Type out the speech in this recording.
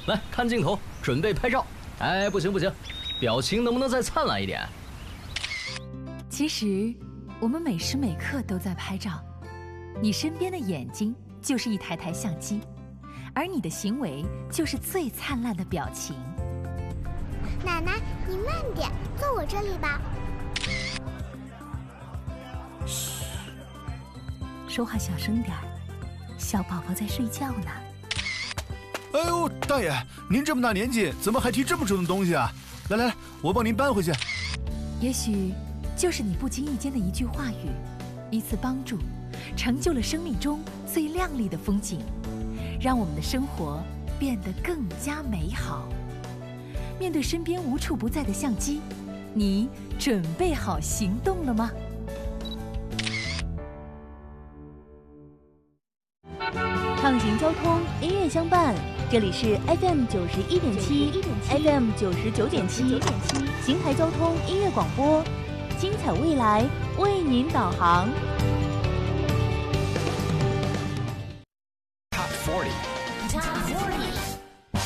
来看镜头，准备拍照。哎，不行不行，表情能不能再灿烂一点？ 其实，我们每时每刻都在拍照。你身边的眼睛就是一台台相机，而你的行为就是最灿烂的表情。 奶奶，你慢点，坐我这里吧。 嘘，说话小声点儿，小宝宝在睡觉呢。 哎呦，大爷，您这么大年纪，怎么还提这么重的东西啊？来来来，我帮您搬回去。 也许就是你不经意间的一句话语，一次帮助，成就了生命中最亮丽的风景，让我们的生活变得更加美好。面对身边无处不在的相机，你准备好行动了吗？ 畅行交通，音乐相伴，这里是 FM 91.7 FM 99.7邢台交通音乐广播，精彩未来为您导航。 Top 40